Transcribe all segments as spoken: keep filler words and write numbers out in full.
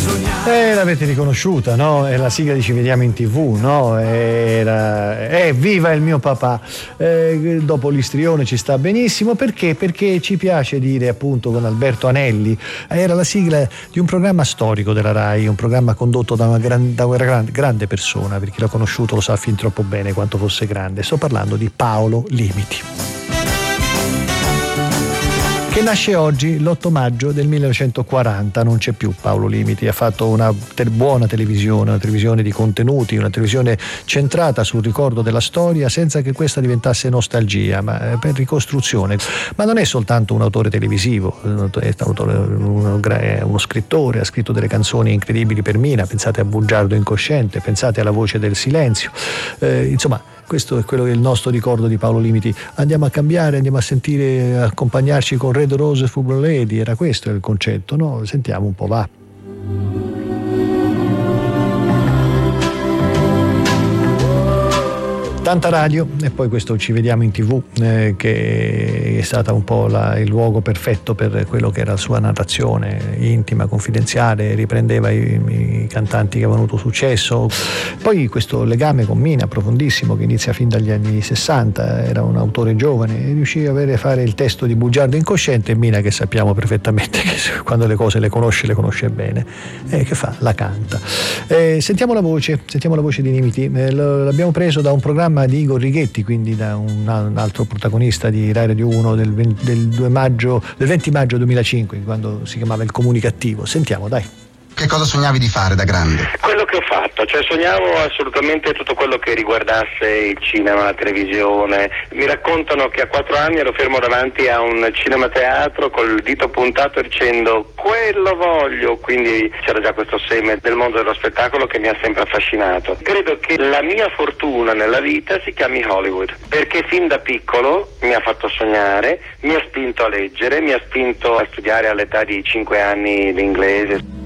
Eh, l'avete riconosciuta, no? È la sigla di Ci vediamo in tv, no? Era eh, viva il mio papà. Eh, dopo l'istrione ci sta benissimo, perché? Perché ci piace dire, appunto, con Alberto Anelli, era la sigla di un programma storico della Rai, un programma condotto da una, gran, da una gran, grande persona, per chi l'ha conosciuto lo sa fin troppo bene quanto fosse grande. Sto parlando di Paolo Limiti, che nasce oggi l'otto maggio del millenovecentoquaranta. Non c'è più Paolo Limiti, ha fatto una te- buona televisione, una televisione di contenuti, una televisione centrata sul ricordo della storia senza che questa diventasse nostalgia, ma eh, per ricostruzione. Ma non è soltanto un autore televisivo, è un autore, uno, è uno scrittore, ha scritto delle canzoni incredibili per Mina, pensate a Bugiardo incosciente, pensate alla Voce del silenzio, eh, insomma. Questo è quello che è il nostro ricordo di Paolo Limiti. Andiamo a cambiare, andiamo a sentire, a accompagnarci con Red Rose Football Lady, era questo il concetto, no? Sentiamo un po', va. Tanta radio e poi questo Ci vediamo in tv, eh, che è stata un po' la, il luogo perfetto per quello che era la sua narrazione intima, confidenziale, riprendeva i, i cantanti che avevano avuto successo. Poi questo legame con Mina profondissimo che inizia fin dagli anni sessanta, era un autore giovane, riuscì a avere, fare il testo di Bugiardo incosciente, e Mina, che sappiamo perfettamente che quando le cose le conosce le conosce bene, eh, che fa? La canta. Eh, sentiamo la voce, sentiamo la voce di Limiti, eh, l'abbiamo preso da un programma di Igor Righetti, quindi da un, un altro protagonista di Rai Radio uno del, del, due maggio, del venti maggio duemilacinque, quando si chiamava Il Comunicativo. Sentiamo, dai. Che cosa sognavi di fare da grande? Quello che ho fatto, cioè sognavo assolutamente tutto quello che riguardasse il cinema, la televisione. Mi raccontano che a quattro anni ero fermo davanti a un cinema-teatro col dito puntato dicendo quello voglio, quindi c'era già questo seme del mondo dello spettacolo che mi ha sempre affascinato. Credo che la mia fortuna nella vita si chiami Hollywood, perché fin da piccolo mi ha fatto sognare, mi ha spinto a leggere, mi ha spinto a studiare all'età di cinque anni l'inglese.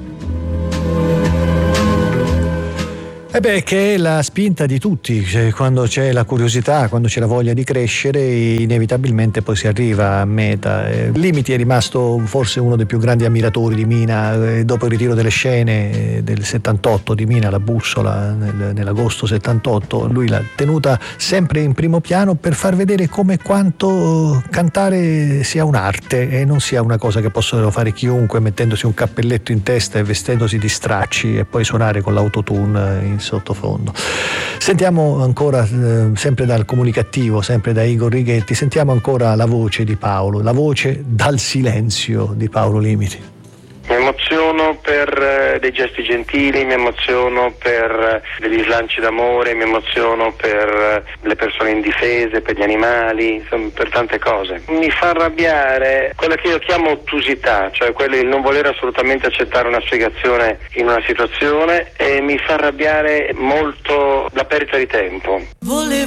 Eh beh, che è la spinta di tutti, cioè, quando c'è la curiosità, quando c'è la voglia di crescere, inevitabilmente poi si arriva a meta. Eh, Limiti è rimasto forse uno dei più grandi ammiratori di Mina, eh, dopo il ritiro delle scene eh, del settantotto di Mina, La bussola, nel, nell'agosto settantotto, lui l'ha tenuta sempre in primo piano per far vedere come quanto cantare sia un'arte e non sia una cosa che possono fare chiunque mettendosi un cappelletto in testa e vestendosi di stracci e poi suonare con l'autotune in sottofondo. Sentiamo ancora, eh, sempre dal Comunicativo, sempre da Igor Righetti, sentiamo ancora la voce di Paolo, la voce dal silenzio di Paolo Limiti. Mi emoziono per eh, dei gesti gentili, mi emoziono per eh, degli slanci d'amore, mi emoziono per eh, le persone indifese, per gli animali, insomma, per tante cose. Mi fa arrabbiare quella che io chiamo ottusità, cioè quello il non voler assolutamente accettare una spiegazione in una situazione, e mi fa arrabbiare molto la perdita di tempo. Volevo